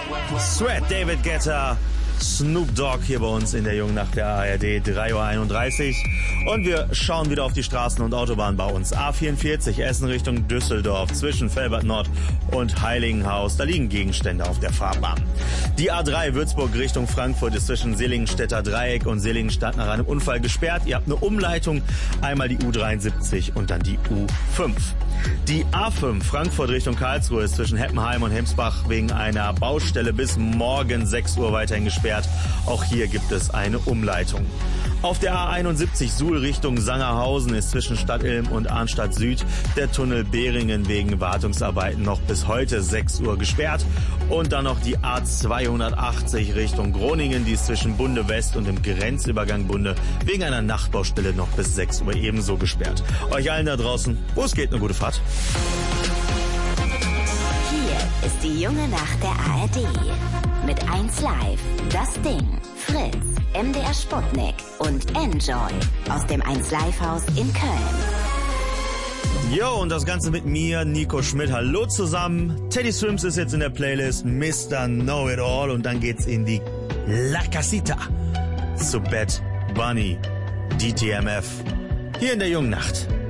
Sweat, David Guetta, Snoop Dogg hier bei uns in der Jungen Nacht der ARD, 3:31 Uhr. Und wir schauen wieder auf die Straßen und Autobahnen bei uns. A44, Essen Richtung Düsseldorf, zwischen Velbert Nord und Heiligenhaus. Da liegen Gegenstände auf der Fahrbahn. Die A3 Würzburg Richtung Frankfurt ist zwischen Seligenstädter Dreieck und Seligenstadt nach einem Unfall gesperrt. Ihr habt eine Umleitung, einmal die U73 und dann die U5. Die A5 Frankfurt Richtung Karlsruhe ist zwischen Heppenheim und Hemsbach wegen einer Baustelle bis morgen 6 Uhr weiterhin gesperrt. Auch hier gibt es eine Umleitung. Auf der A71 Suhl Richtung Sangerhausen ist zwischen Stadt Ilm und Arnstadt Süd der Tunnel Behringen wegen Wartungsarbeiten noch bis heute 6 Uhr gesperrt. Und dann noch die A280 Richtung Groningen, die ist zwischen Bunde West und dem Grenzübergang Bunde wegen einer Nachtbaustelle noch bis 6 Uhr ebenso gesperrt. Euch allen da draußen, wo es geht, eine gute Fahrt. Hier ist die Junge Nacht der ARD. Mit 1 Live, Das Ding, Fritz, MDR Sputnik und Enjoy aus dem 1 Live Haus in Köln. Jo, und das Ganze mit mir, Nico Schmidt. Hallo zusammen. Teddy Swims ist jetzt in der Playlist Mr. Know-It-All und dann geht's in die La Casita zu Bad Bunny, DTMF, hier in der Jungen Nacht.